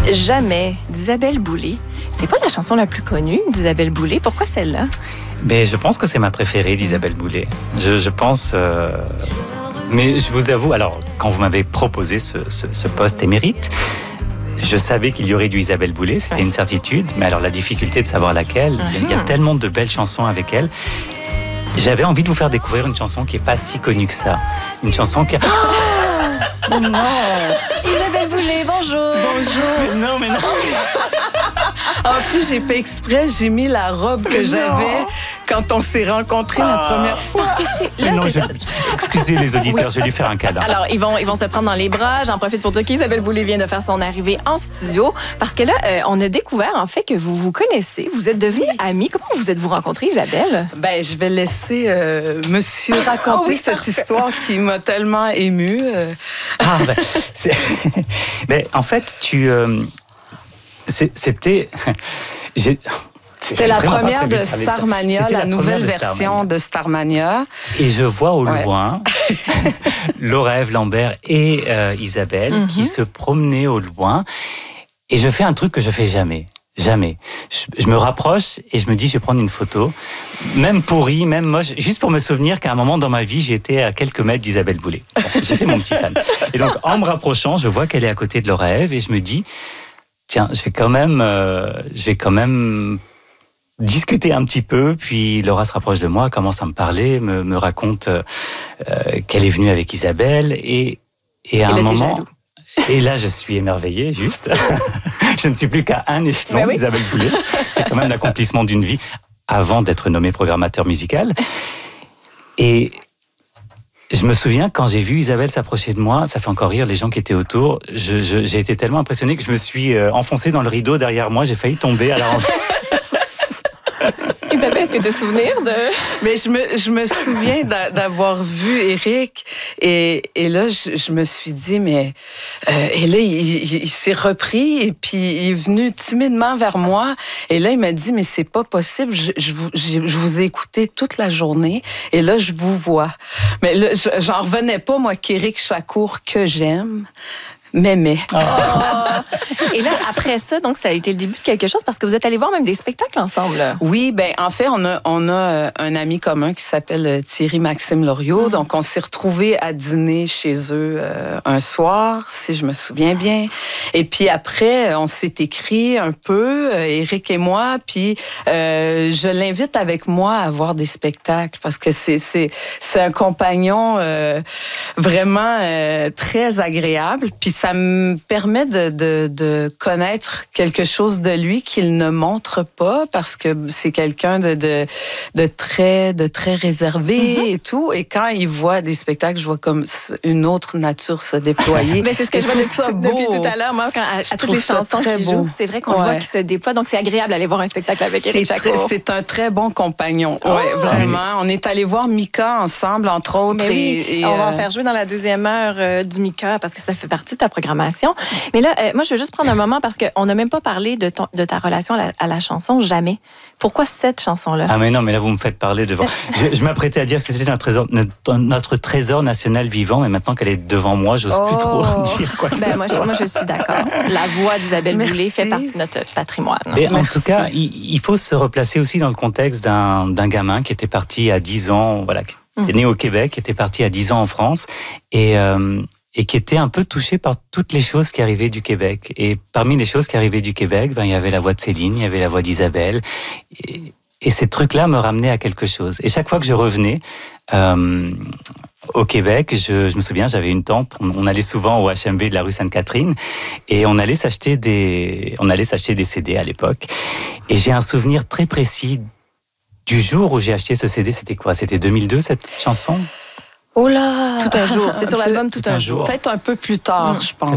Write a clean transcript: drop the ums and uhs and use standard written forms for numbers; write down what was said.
Jamais d'Isabelle Boulay. C'est pas la chanson la plus connue d'Isabelle Boulay. Pourquoi celle-là? Mais je pense que c'est ma préférée d'Isabelle Boulay. Je pense... Mais je vous avoue, alors, quand vous m'avez proposé ce poste émérite, je savais qu'il y aurait du Isabelle Boulay, c'était une certitude. Mais alors, la difficulté de savoir laquelle, il y a tellement de belles chansons avec elle. J'avais envie de vous faire découvrir une chanson qui n'est pas si connue que ça. Une chanson qui... Oh non! Isabelle Boulay, bonjour! Bonjour! Mais non! En plus, j'ai fait exprès, j'ai mis la robe que j'avais quand on s'est rencontrés la première fois. Parce que c'est... Là, Excusez les auditeurs, je vais lui faire un câlin. Alors, ils vont se prendre dans les bras. J'en profite pour dire qu'Isabelle Boulay vient de faire son arrivée en studio. Parce que là, on a découvert, en fait, que vous vous connaissez. Vous êtes devenus amis. Comment vous êtes-vous rencontrés, Isabelle? Ben, je vais laisser monsieur raconter cette histoire qui m'a tellement émue. En fait, c'était la première de Starmania, la nouvelle version de Starmania. Et je vois au loin Laura-Ève Lambert et Isabelle qui se promenaient au loin. Et je fais un truc que je fais jamais. Jamais. Je me rapproche et je me dis, je vais prendre une photo, même pourrie, même moche, juste pour me souvenir qu'à un moment dans ma vie, j'étais à quelques mètres d'Isabelle Boulay. Bon, j'ai fait mon petit fan. Et donc, en me rapprochant, je vois qu'elle est à côté de Laura-Ève et je me dis, tiens, je vais quand même discuter un petit peu. Puis Laura se rapproche de moi, commence à me parler, me raconte qu'elle est venue avec Isabelle et à un moment... Jaloux. Et là, je suis émerveillé, juste. Je ne suis plus qu'à un échelon d'Isabelle Boulay. C'est quand même l'accomplissement d'une vie avant d'être nommé programmateur musical. Et je me souviens, quand j'ai vu Isabelle s'approcher de moi, ça fait encore rire les gens qui étaient autour, j'ai été tellement impressionné que je me suis enfoncé dans le rideau derrière moi. J'ai failli tomber à la renverse. Isabelle, est-ce que tu as souvenir de... Mais je me souviens d'avoir vu Éric et là, je me suis dit, mais... et là, il s'est repris et puis il est venu timidement vers moi. Et là, il m'a dit, mais c'est pas possible, je vous ai écouté toute la journée et là, je vous vois. Mais là, j'en revenais pas, moi, qu'Éric Chacour, que j'aime... m'aimait. Oh. Et là, après ça, donc, ça a été le début de quelque chose parce que vous êtes allés voir même des spectacles ensemble. Oui, ben en fait, on a un ami commun qui s'appelle Thierry-Maxime Loriot. Donc, on s'est retrouvés à dîner chez eux un soir, si je me souviens bien. Et puis après, on s'est écrit un peu, Éric et moi, puis je l'invite avec moi à voir des spectacles parce que c'est un compagnon vraiment très agréable. Puis ça me permet de connaître quelque chose de lui qu'il ne montre pas parce que c'est quelqu'un de très réservé et tout. Et quand il voit des spectacles, je vois comme une autre nature se déployer. Mais c'est ce que je vois depuis tout à l'heure. Moi, à toutes les chansons qu'il joue, c'est vrai qu'on voit qu'il se déploie. Donc, c'est agréable d'aller voir un spectacle avec Éric Chacour. C'est un très bon compagnon. Oui, vraiment. On est allé voir Mika ensemble, entre autres. Et on va en faire jouer dans la deuxième heure du Mika parce que ça fait partie de ta programmation. Mais là, moi, je veux juste prendre un moment parce qu'on n'a même pas parlé de ta relation à la chanson, jamais. Pourquoi cette chanson-là? Ah mais non, mais là, vous me faites parler devant. Je m'apprêtais à dire que c'était notre trésor national vivant, et maintenant qu'elle est devant moi, j'ose plus trop dire quoi que ce soit. Moi, je suis d'accord. La voix d'Isabelle Boulay fait partie de notre patrimoine. Et en tout cas, il faut se replacer aussi dans le contexte d'un gamin qui était parti à 10 ans, voilà, qui est né au Québec, qui était parti à 10 ans en France, et qui était un peu touché par toutes les choses qui arrivaient du Québec. Et parmi les choses qui arrivaient du Québec, il y avait la voix de Céline, il y avait la voix d'Isabelle. Et ces trucs-là me ramenaient à quelque chose. Et chaque fois que je revenais au Québec, je me souviens, j'avais une tante, on allait souvent au HMV de la rue Sainte-Catherine, et on allait s'acheter des CD à l'époque. Et j'ai un souvenir très précis du jour où j'ai acheté ce CD. C'était quoi? C'était 2002, cette chanson? Oh là! Tout un jour. C'est sur l'album Tout un jour. Peut-être un peu plus tard, je pense.